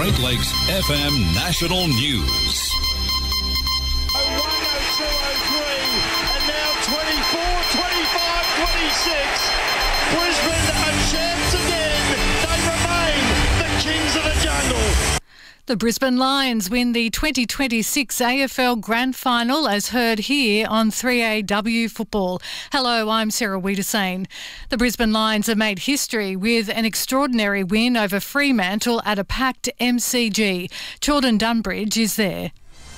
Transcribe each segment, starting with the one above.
Great Lakes FM National News. 102.03 and now 24, 25, 26. Brisbane are champs again. They remain the kings of the jungle. The Brisbane Lions win the 2026 AFL Grand Final, as heard here on 3AW Football. Hello, I'm Sarah Wiedersane. The Brisbane Lions have made history with an extraordinary win over Fremantle at a packed MCG. Jordan Dunbridge is there.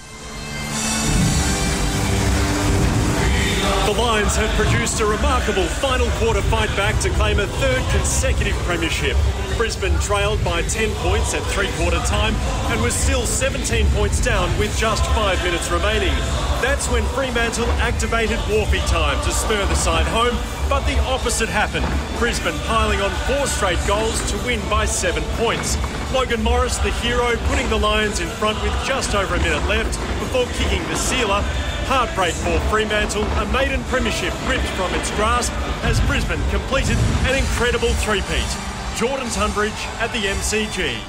The Lions have produced a remarkable final quarter fight back to claim a third consecutive premiership. Brisbane trailed by 10 points at three-quarter time and was still 17 points down with just 5 minutes remaining. That's when Fremantle activated Wharfie time to spur the side home, but the opposite happened. Brisbane piling on 4 straight goals to win by 7 points. Logan Morris, the hero, putting the Lions in front with just over a minute left before kicking the sealer. Heartbreak for Fremantle, a maiden premiership ripped from its grasp as Brisbane completed an incredible three-peat. Jordan Tunbridge at the MCG.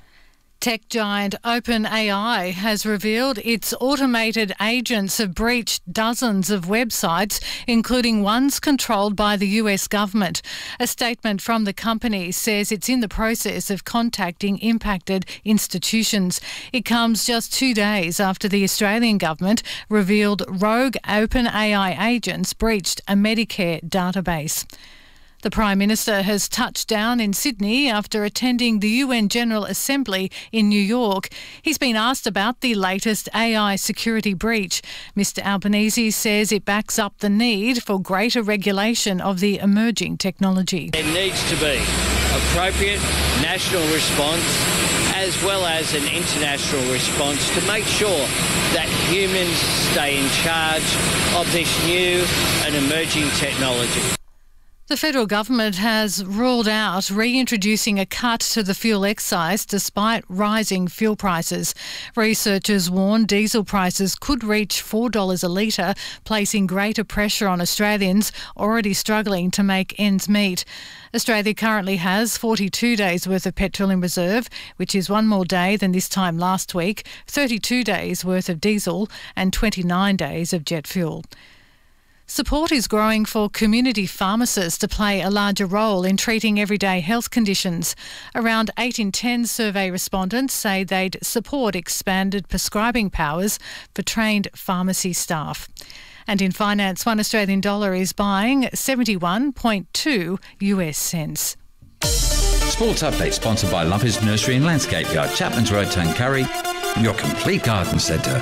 Tech giant OpenAI has revealed its automated agents have breached dozens of websites, including ones controlled by the US government. A statement from the company says it's in the process of contacting impacted institutions. It comes just 2 days after the Australian government revealed rogue OpenAI agents breached a Medicare database. The Prime Minister has touched down in Sydney after attending the UN General Assembly in New York. He's been asked about the latest AI security breach. Mr Albanese says it backs up the need for greater regulation of the emerging technology. There needs to be appropriate national response as well as an international response to make sure that humans stay in charge of this new and emerging technology. The federal government has ruled out reintroducing a cut to the fuel excise despite rising fuel prices. Researchers warn diesel prices could reach $4 a litre, placing greater pressure on Australians already struggling to make ends meet. Australia currently has 42 days worth of petrol in reserve, which is one more day than this time last week, 32 days worth of diesel and 29 days of jet fuel. Support is growing for community pharmacists to play a larger role in treating everyday health conditions. Around 8 in 10 survey respondents say they'd support expanded prescribing powers for trained pharmacy staff. And in finance, $1 Australian dollar is buying 71.2 US cents. Sports Update sponsored by Lumpers Nursery and Landscape Yard, Chapman's Road, Tuncurry, your complete garden centre.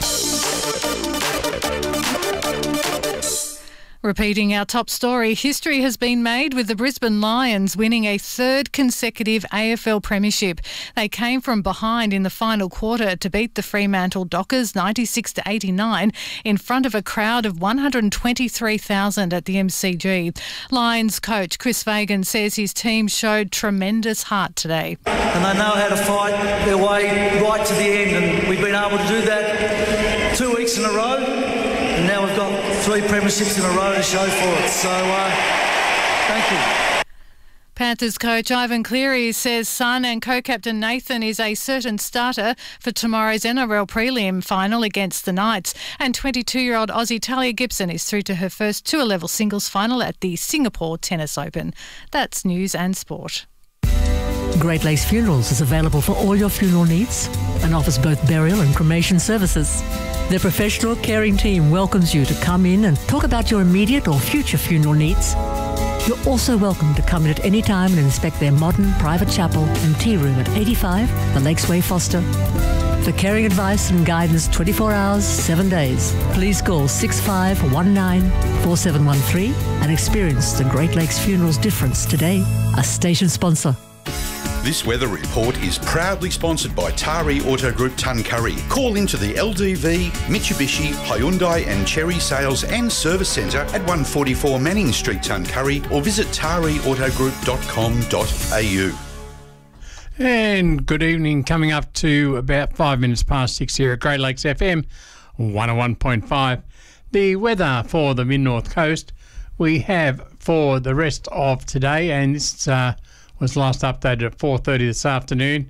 Repeating our top story, history has been made with the Brisbane Lions winning a third consecutive AFL premiership. They came from behind in the final quarter to beat the Fremantle Dockers 96-89 in front of a crowd of 123,000 at the MCG. Lions coach Chris Fagan says his team showed tremendous heart today. And they know how to fight their way right to the end, and we've been able to do that 2 weeks in a row. And now we've got 3 premierships in a row to show for it. So, thank you. Panthers coach Ivan Cleary says son and co-captain Nathan is a certain starter for tomorrow's NRL prelim final against the Knights. And 22-year-old Aussie Talia Gibson is through to her first tour-level singles final at the Singapore Tennis Open. That's news and sport. Great Lakes Funerals is available for all your funeral needs and offers both burial and cremation services. Their professional caring team welcomes you to come in and talk about your immediate or future funeral needs. You're also welcome to come in at any time and inspect their modern private chapel and tea room at 85 The Lakes Way, Foster. For caring advice and guidance 24 hours, 7 days, please call 6519 4713 and experience the Great Lakes Funerals difference today. A station sponsor. This weather report is proudly sponsored by Tari Auto Group Tuncurry. Call into the LDV, Mitsubishi, Hyundai and Chery Sales and Service Centre at 144 Manning Street, Tuncurry, or visit tariautogroup.com.au. And good evening, coming up to about 5 minutes past 6 here at Great Lakes FM 101.5. The weather for the Mid-North Coast we have for the rest of today, and this was last updated at 4:30 this afternoon.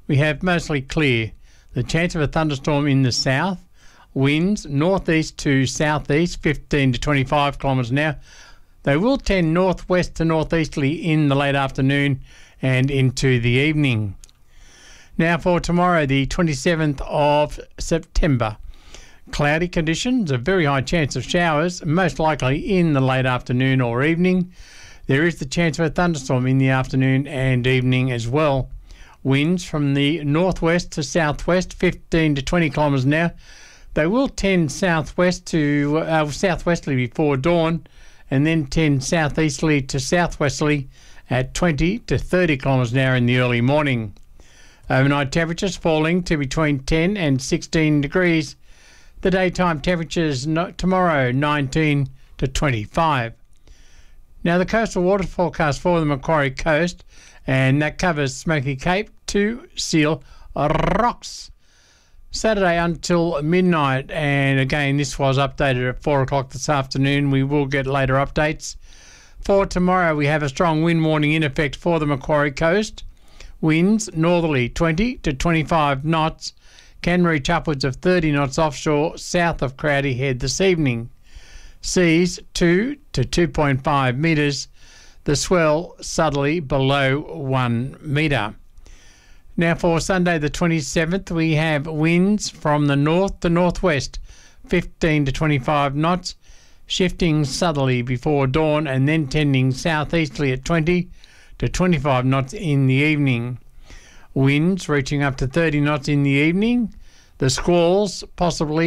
we have mostly clear. The chance of a thunderstorm in the south. Winds northeast to southeast, 15 to 25 kilometres an hour. They will tend northwest to northeasterly in the late afternoon and into the evening. Now for tomorrow, the 27th of September. Cloudy conditions, a very high chance of showers, most likely in the late afternoon or evening. There is the chance of a thunderstorm in the afternoon and evening as well. Winds from the northwest to southwest, 15 to 20 kilometres an hour. They will tend southwest to southwesterly before dawn, and then tend southeasterly to southwesterly at 20 to 30 kilometres an hour in the early morning. Overnight temperatures falling to between 10 and 16 degrees. The daytime temperatures tomorrow 19 to 25. Now the coastal water forecast for the Macquarie Coast, and that covers Smoky Cape to Seal Rocks. Saturday until midnight, and again this was updated at 4 o'clock this afternoon. We will get later updates. For tomorrow we have a strong wind warning in effect for the Macquarie Coast. Winds northerly 20 to 25 knots, can reach upwards of 30 knots offshore south of Crowdy Head this evening. Seas 2 to 2.5 metres, the swell subtly below 1 metre. Now for Sunday the 27th, we have winds from the north to northwest, 15 to 25 knots, shifting southerly before dawn and then tending southeasterly at 20 to 25 knots in the evening. Winds reaching up to 30 knots in the evening. The squalls possible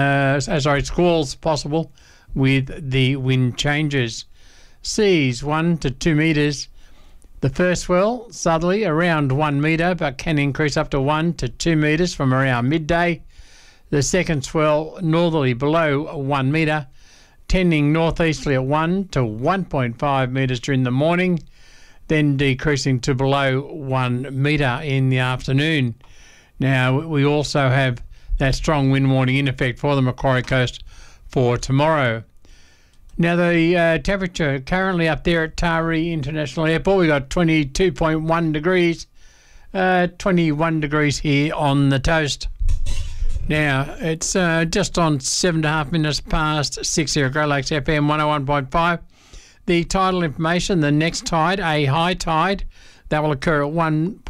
with the wind changes. Seas 1 to 2 metres. The first swell southerly around 1 metre, but can increase up to 1 to 2 metres from around midday. The second swell northerly below 1 metre, tending northeasterly at 1 to 1.5 metres during the morning, then decreasing to below 1 metre in the afternoon. Now, we also have that strong wind warning in effect for the Macquarie Coast for tomorrow. Now, the temperature currently up there at Taree International Airport, we've got 22.1 degrees, 21 degrees here on the toast. Now, it's just on 7.5 minutes past 6 here at Great Lakes FM 101.5. The tidal information, the next tide, a high tide, that will occur at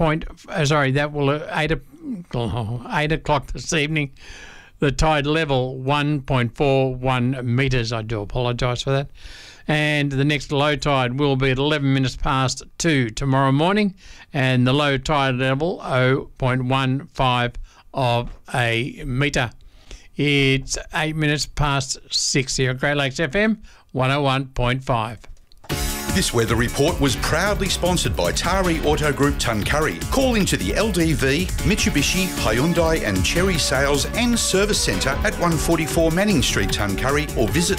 8 o'clock this evening. The tide level 1.41 metres. I do apologise for that. And the next low tide will be at 11 minutes past 2 tomorrow morning, and the low tide level 0.15 of a metre. It's 8 minutes past 6 here at Great Lakes FM 101.5. This weather report was proudly sponsored by Taree Auto Group Tuncurry. Call into the LDV, Mitsubishi, Hyundai and Cherry Sales and Service Centre at 144 Manning Street, Tuncurry, or visit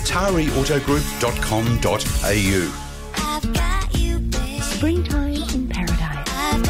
tareeautogroup.com.au. Springtime in paradise.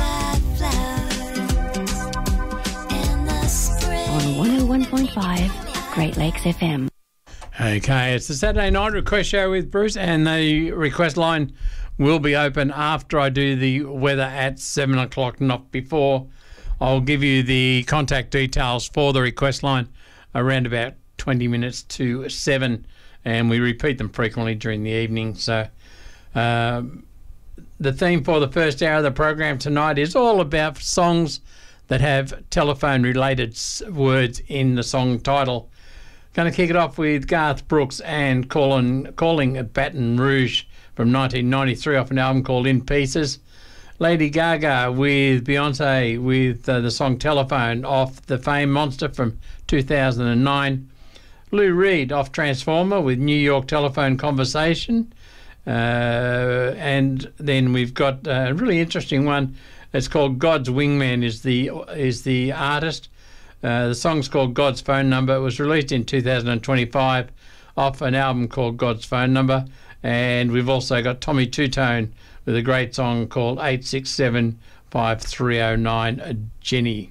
On 101.5 Great Lakes FM. Okay, it's the Saturday night request show with Bruce, and the request line will be open after I do the weather at 7 o'clock, not before. I'll give you the contact details for the request line around about 20 minutes to 7, and we repeat them frequently during the evening. So the theme for the first hour of the program tonight is all about songs that have telephone-related words in the song title. Going to kick it off with Garth Brooks and Calling at Baton Rouge from 1993 off an album called In Pieces. Lady Gaga with Beyonce with the song Telephone off The Fame Monster from 2009. Lou Reed off Transformer with New York Telephone Conversation. And then we've got a really interesting one. It's called God's Wingman is the artist. The song's called God's Phone Number. It was released in 2025 off an album called God's Phone Number. And we've also got Tommy Two-Tone with a great song called 867-5309 Jenny.